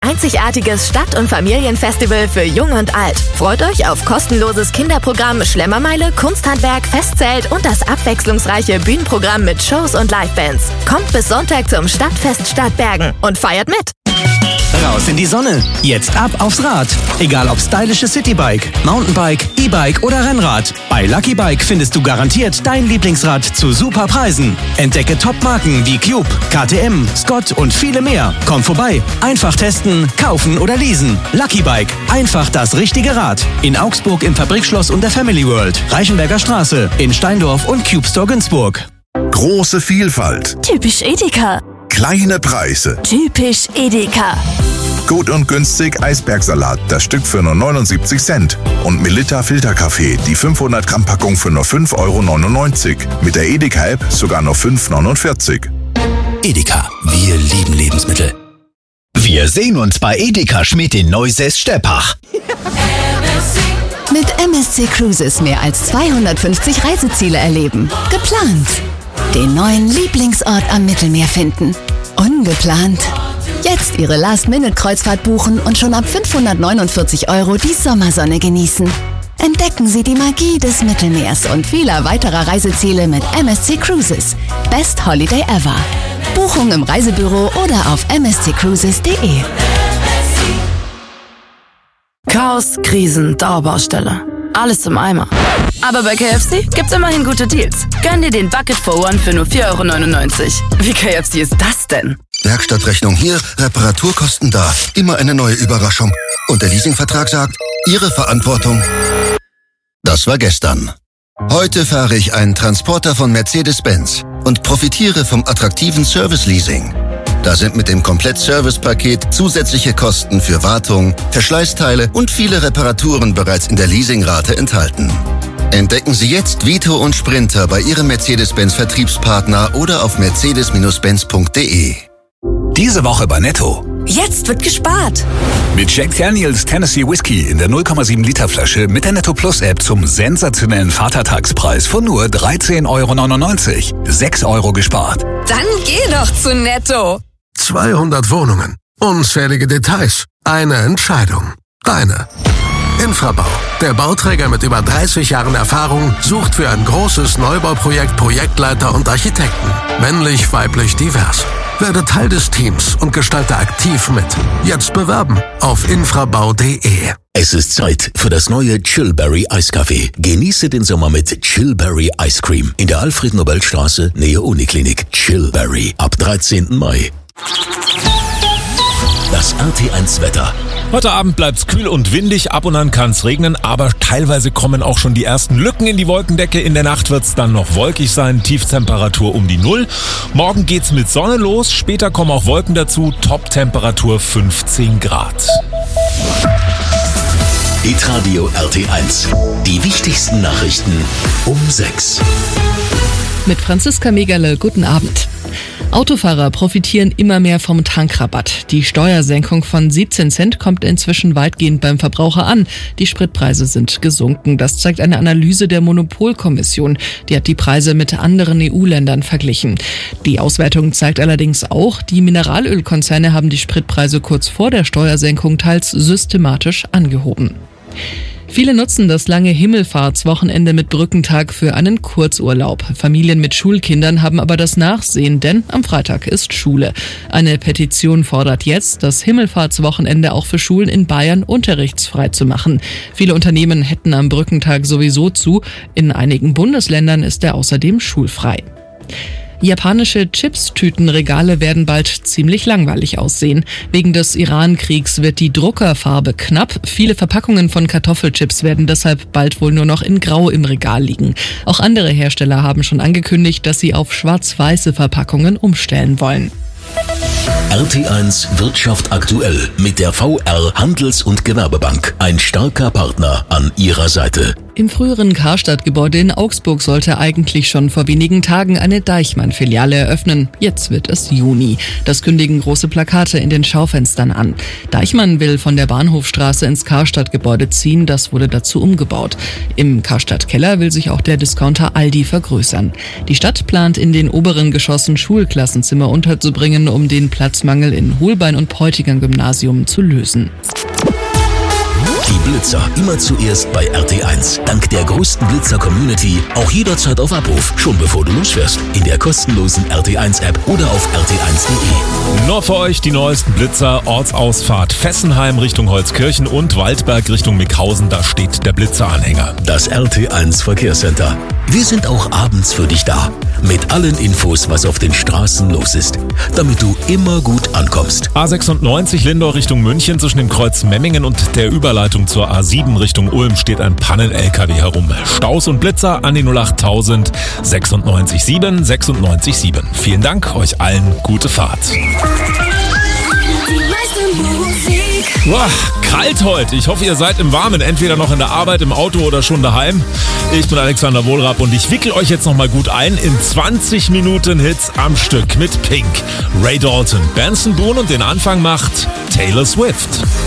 einzigartiges Stadt- und Familienfestival für Jung und Alt. Freut euch auf kostenloses Kinderprogramm, Schlemmermeile, Kunsthandwerk, Festzelt und das abwechslungsreiche Bühnenprogramm mit Shows und Livebands. Kommt bis Sonntag zum Stadtfest Stadtbergen und feiert mit! Raus in die Sonne. Jetzt ab aufs Rad. Egal ob stylisches Citybike, Mountainbike, E-Bike oder Rennrad. Bei Lucky Bike findest du garantiert dein Lieblingsrad zu super Preisen. Entdecke Top-Marken wie Cube, KTM, Scott und viele mehr. Komm vorbei. Einfach testen, kaufen oder leasen. Lucky Bike. Einfach das richtige Rad. In Augsburg im Fabrikschloss und der Family World. Reichenberger Straße. In Steindorf und Cube Store Günzburg. Große Vielfalt. Typisch Edeka. Kleine Preise. Typisch Edeka. Gut und günstig Eisbergsalat, das Stück für nur 79 Cent. Und Melitta Filterkaffee, die 500 Gramm Packung für nur 5,99 €. Mit der Edeka-App sogar nur 5,49 €. Edeka, wir lieben Lebensmittel. Wir sehen uns bei Edeka Schmidt in Neusäß-Steppach. Mit MSC Cruises mehr als 250 Reiseziele erleben. Geplant. Den neuen Lieblingsort am Mittelmeer finden. Ungeplant. Jetzt Ihre Last-Minute-Kreuzfahrt buchen und schon ab 549 € die Sommersonne genießen. Entdecken Sie die Magie des Mittelmeers und vieler weiterer Reiseziele mit MSC Cruises. Best Holiday ever. Buchung im Reisebüro oder auf msccruises.de. Chaos, Krisen, Dauerbaustelle. Alles im Eimer. Aber bei KFC gibt's immerhin gute Deals. Gönn dir den Bucket for One für nur 4,99 €. Wie KFC ist das denn? Werkstattrechnung hier, Reparaturkosten da. Immer eine neue Überraschung. Und der Leasingvertrag sagt, Ihre Verantwortung. Das war gestern. Heute fahre ich einen Transporter von Mercedes-Benz und profitiere vom attraktiven Service-Leasing. Da sind mit dem Komplett-Service-Paket zusätzliche Kosten für Wartung, Verschleißteile und viele Reparaturen bereits in der Leasingrate enthalten. Entdecken Sie jetzt Vito und Sprinter bei Ihrem Mercedes-Benz-Vertriebspartner oder auf mercedes-benz.de. Diese Woche bei Netto. Jetzt wird gespart. Mit Jack Daniels Tennessee Whiskey in der 0,7 Liter Flasche mit der Netto Plus App zum sensationellen Vatertagspreis von nur 13,99 €. 6 € gespart. Dann geh doch zu Netto. 200 Wohnungen. Unzählige Details. Eine Entscheidung. Deine. Infrabau, der Bauträger mit über 30 Jahren Erfahrung, sucht für ein großes Neubauprojekt Projektleiter und Architekten. Männlich, weiblich, divers. Werde Teil des Teams und gestalte aktiv mit. Jetzt bewerben auf infrabau.de. Es ist Zeit für das neue Chillberry Eiskaffee. Genieße den Sommer mit Chillberry Ice Cream in der Alfred-Nobel-Straße, Nähe Uniklinik. Chillberry ab 13. Mai. Das RT1-Wetter. Heute Abend bleibt's kühl und windig, ab und an kann's regnen, aber teilweise kommen auch schon die ersten Lücken in die Wolkendecke. In der Nacht wird's dann noch wolkig sein, Tiefstemperatur um die 0. Morgen geht's mit Sonne los, später kommen auch Wolken dazu, Top-Temperatur 15 Grad. Hitradio RT1. Die wichtigsten Nachrichten um 6. Mit Franziska Megerle, guten Abend. Autofahrer profitieren immer mehr vom Tankrabatt. Die Steuersenkung von 17 Cent kommt inzwischen weitgehend beim Verbraucher an. Die Spritpreise sind gesunken. Das zeigt eine Analyse der Monopolkommission. Die hat die Preise mit anderen EU-Ländern verglichen. Die Auswertung zeigt allerdings auch, die Mineralölkonzerne haben die Spritpreise kurz vor der Steuersenkung teils systematisch angehoben. Viele nutzen das lange Himmelfahrtswochenende mit Brückentag für einen Kurzurlaub. Familien mit Schulkindern haben aber das Nachsehen, denn am Freitag ist Schule. Eine Petition fordert jetzt, das Himmelfahrtswochenende auch für Schulen in Bayern unterrichtsfrei zu machen. Viele Unternehmen hätten am Brückentag sowieso zu. In einigen Bundesländern ist er außerdem schulfrei. Japanische Chips-Tütenregale werden bald ziemlich langweilig aussehen. Wegen des Iran-Kriegs wird die Druckerfarbe knapp. Viele Verpackungen von Kartoffelchips werden deshalb bald wohl nur noch in Grau im Regal liegen. Auch andere Hersteller haben schon angekündigt, dass sie auf schwarz-weiße Verpackungen umstellen wollen. RT1 Wirtschaft aktuell mit der VR Handels- und Gewerbebank. Ein starker Partner an Ihrer Seite. Im früheren Karstadt-Gebäude in Augsburg sollte eigentlich schon vor wenigen Tagen eine Deichmann-Filiale eröffnen. Jetzt wird es Juni. Das kündigen große Plakate in den Schaufenstern an. Deichmann will von der Bahnhofstraße ins Karstadt-Gebäude ziehen. Das wurde dazu umgebaut. Im Karstadt-Keller will sich auch der Discounter Aldi vergrößern. Die Stadt plant in den oberen Geschossen Schulklassenzimmer unterzubringen, um den Platzmangel in Holbein und Bräutigam-Gymnasium zu lösen. Die Blitzer immer zuerst bei RT1. Dank der größten Blitzer-Community auch jederzeit auf Abruf, schon bevor du losfährst. In der kostenlosen RT1-App oder auf rt1.de. Nur für euch die neuesten Blitzer. Ortsausfahrt Fessenheim Richtung Holzkirchen und Waldberg Richtung Mickhausen. Da steht der Blitzeranhänger. Das RT1 Verkehrscenter. Wir sind auch abends für dich da. Mit allen Infos, was auf den Straßen los ist. Damit du immer gut ankommst. A96 Lindau Richtung München zwischen dem Kreuz Memmingen und der Überleitung zur A7 Richtung Ulm steht ein Pannen-LKW herum. Staus und Blitzer an die 08000 967 967. Vielen Dank, euch allen gute Fahrt. Boah, kalt heute. Ich hoffe, ihr seid im Warmen, entweder noch in der Arbeit, im Auto oder schon daheim. Ich bin Alexander Wohlrapp und ich wickel euch jetzt nochmal gut ein in 20 Minuten Hits am Stück mit Pink, Ray Dalton, Benson Boone und den Anfang macht Taylor Swift.